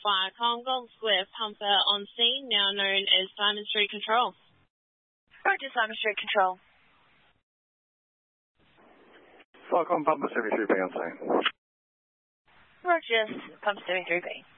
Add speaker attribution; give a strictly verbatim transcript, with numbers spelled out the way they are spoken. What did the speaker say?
Speaker 1: Viacom Golf Square pumper on scene, now known as Simon Street Control.
Speaker 2: Roger, Simon Street Control.
Speaker 3: Viacom pumper seventy-three B on scene.
Speaker 2: Roger, pump seventy-three B.